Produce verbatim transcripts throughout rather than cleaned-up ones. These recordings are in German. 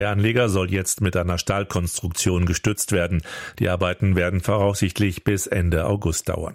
Der Anleger soll jetzt mit einer Stahlkonstruktion gestützt werden. Die Arbeiten werden voraussichtlich bis Ende August dauern.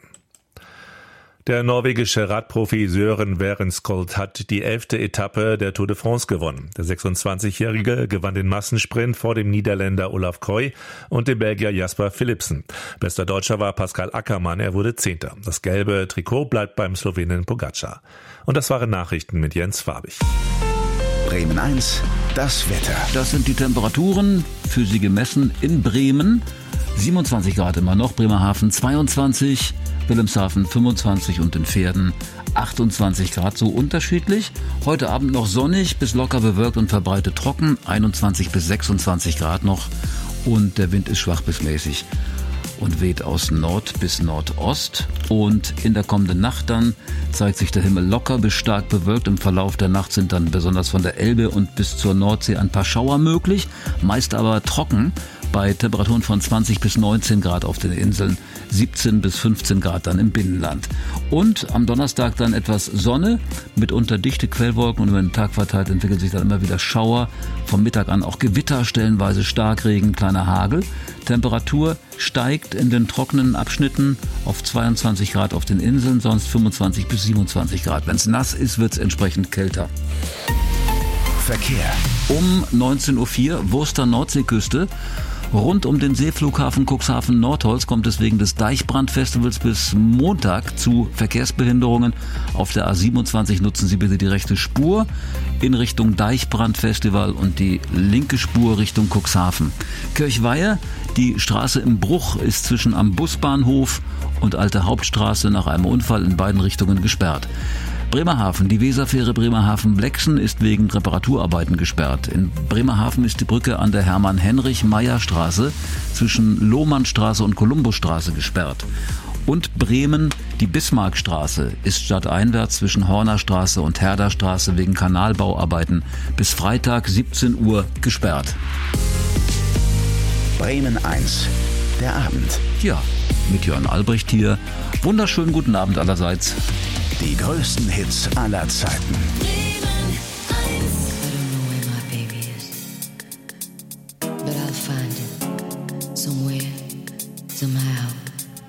Der norwegische Radprofi Søren Werenskjold hat die elfte Etappe der Tour de France gewonnen. Der sechsundzwanzigjährige gewann den Massensprint vor dem Niederländer Olaf Koy und dem Belgier Jasper Philipsen. Bester Deutscher war Pascal Ackermann, er wurde Zehnter. Das gelbe Trikot bleibt beim Slowenen Pogačar. Und das waren Nachrichten mit Jens Farbig. Bremen eins, das Wetter. Das sind die Temperaturen für Sie gemessen in Bremen. siebenundzwanzig Grad immer noch, Bremerhaven zweiundzwanzig, Wilhelmshaven fünfundzwanzig und in Pferden achtundzwanzig Grad, so unterschiedlich. Heute Abend noch sonnig bis locker bewölkt und verbreitet trocken, einundzwanzig bis sechsundzwanzig Grad noch und der Wind ist schwach bis mäßig und weht aus Nord bis Nordost. Und in der kommenden Nacht dann zeigt sich der Himmel locker bis stark bewölkt. Im Verlauf der Nacht sind dann besonders von der Elbe und bis zur Nordsee ein paar Schauer möglich, meist aber trocken. Bei Temperaturen von zwanzig bis neunzehn Grad auf den Inseln, siebzehn bis fünfzehn Grad dann im Binnenland. Und am Donnerstag dann etwas Sonne, mitunter dichte Quellwolken und über den Tag verteilt entwickeln sich dann immer wieder Schauer. Vom Mittag an auch Gewitter, stellenweise Starkregen, kleiner Hagel. Temperatur steigt in den trockenen Abschnitten auf zweiundzwanzig Grad auf den Inseln, sonst fünfundzwanzig bis siebenundzwanzig Grad. Wenn es nass ist, wird es entsprechend kälter. Verkehr. Um neunzehn Uhr vier, Wurster Nordseeküste. Rund um den Seeflughafen Cuxhaven-Nordholz kommt es wegen des Deichbrandfestivals bis Montag zu Verkehrsbehinderungen. Auf der A siebenundzwanzig nutzen Sie bitte die rechte Spur in Richtung Deichbrandfestival und die linke Spur Richtung Cuxhaven. Kirchweihe, die Straße im Bruch ist zwischen am Busbahnhof und Alte Hauptstraße nach einem Unfall in beiden Richtungen gesperrt. Bremerhaven, die Weserfähre Bremerhaven-Blexen ist wegen Reparaturarbeiten gesperrt. In Bremerhaven ist die Brücke an der Hermann-Henrich-Meyer-Straße zwischen Lohmannstraße und Kolumbusstraße gesperrt. Und Bremen, die Bismarckstraße ist stadteinwärts zwischen Hornerstraße und Herderstraße wegen Kanalbauarbeiten bis Freitag siebzehn Uhr gesperrt. Bremen eins, der Abend. Ja, mit Jörn Albrecht hier. Wunderschönen guten Abend allerseits. Die größten Hits aller Zeiten.